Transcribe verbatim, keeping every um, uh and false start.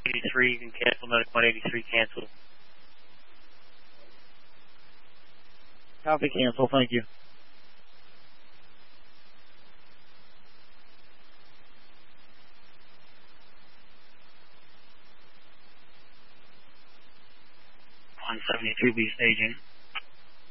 eighty-three, you can cancel. Medic one eighty-three, cancel. Copy, cancel, thank you. one seventy-two, be staging.